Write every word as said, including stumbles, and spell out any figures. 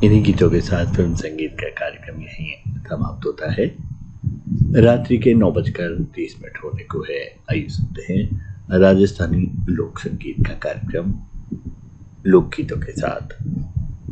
इन्हीं गीतों के साथ फिल्म संगीत का कार्यक्रम यहीं समाप्त होता है। रात्रि के नौ बजकर तीस मिनट होने को है। आइए सुनते हैं राजस्थानी लोक संगीत का कार्यक्रम लोकगीतों के साथ।